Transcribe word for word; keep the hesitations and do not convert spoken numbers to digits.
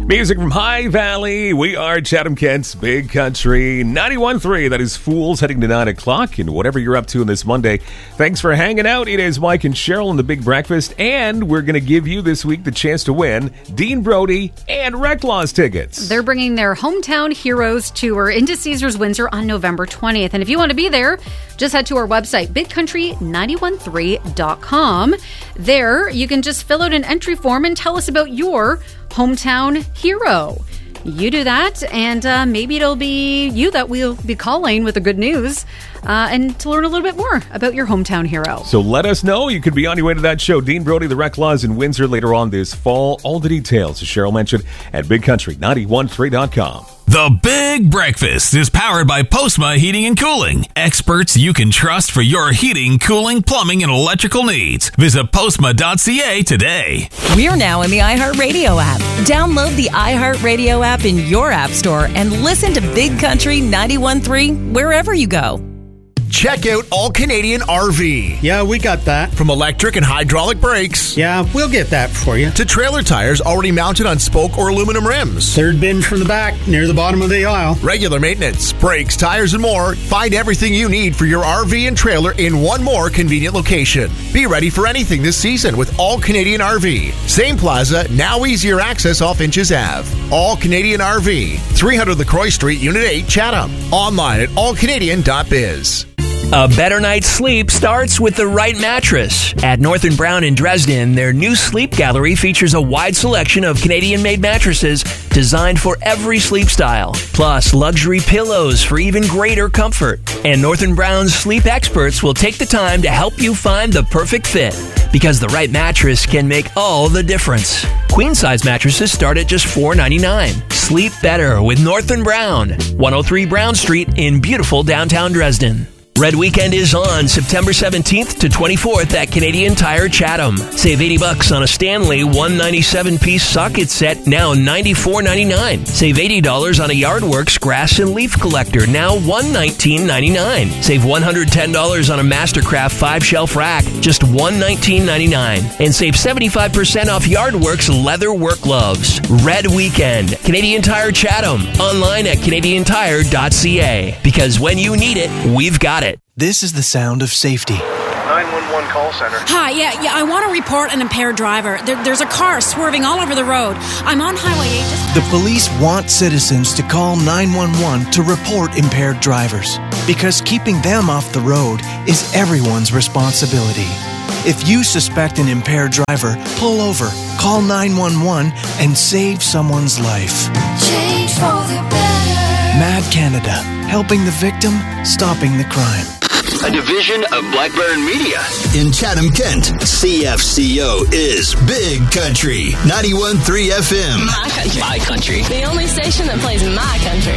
Music from High Valley. We are Chatham Kent's Big Country ninety-one point three. That is Fools heading to nine o'clock. And whatever you're up to on this Monday, thanks for hanging out. It is Mike and Cheryl in the Big Breakfast. And we're going to give you this week the chance to win Dean Brody and Reclaws tickets. They're bringing their Hometown Heroes tour into Caesars Windsor on November twentieth. And if you want to be there, just head to our website, big country nine one three dot com. There, you can just fill out an entry form and tell us about your hometown hero. You do that, and uh, maybe it'll be you that we'll be calling with the good news uh, and to learn a little bit more about your hometown hero. So let us know. You could be on your way to that show. Dean Brody, the Reclaws in Windsor later on this fall. All the details, as Cheryl mentioned, at big country nine one three dot com. The Big Breakfast is powered by Postma Heating and Cooling. Experts you can trust for your heating, cooling, plumbing, and electrical needs. Visit postma dot c a today. We're now in the iHeartRadio app. Download the iHeartRadio app in your app store and listen to Big Country ninety-one point three wherever you go. Check out All Canadian R V. Yeah, we got that. From electric and hydraulic brakes. Yeah, we'll get that for you. To trailer tires already mounted on spoke or aluminum rims. Third bin from the back, near the bottom of the aisle. Regular maintenance, brakes, tires, and more. Find everything you need for your R V and trailer in one more convenient location. Be ready for anything this season with All Canadian R V. Same plaza, now easier access off Inches Avenue. All Canadian R V. three hundred LaCroix Street, Unit eight, Chatham. Online at all canadian dot biz. A better night's sleep starts with the right mattress. At North and Brown in Dresden, their new sleep gallery features a wide selection of Canadian-made mattresses designed for every sleep style, plus luxury pillows for even greater comfort. And North and Brown's sleep experts will take the time to help you find the perfect fit, because the right mattress can make all the difference. Queen-size mattresses start at just four dollars and ninety-nine cents. Sleep better with North and Brown, one oh three Brown Street in beautiful downtown Dresden. Red Weekend is on September seventeenth to twenty-fourth at Canadian Tire Chatham. Save eighty bucks on a Stanley one ninety-seven piece socket set, now ninety-four ninety-nine. Save eighty dollars on a Yardworks grass and leaf collector, now one nineteen ninety-nine. Save one hundred ten dollars on a Mastercraft five shelf rack, just one nineteen ninety-nine. And save seventy-five percent off Yardworks leather work gloves. Red Weekend, Canadian Tire Chatham. Online at canadian tire dot c a. Because when you need it, we've got it. This is the sound of safety. nine one one call center. Hi, yeah, yeah, I want to report an impaired driver. There, there's a car swerving all over the road. I'm on Highway eight. Just... The police want citizens to call nine one one to report impaired drivers, because keeping them off the road is everyone's responsibility. If you suspect an impaired driver, pull over, call nine one one, and save someone's life. Change for the better. Mad Canada, helping the victim, stopping the crime. A division of Blackburn Media. In Chatham, Kent, C F C O is Big Country ninety-one point three F M. My country. My country. The only station that plays my country.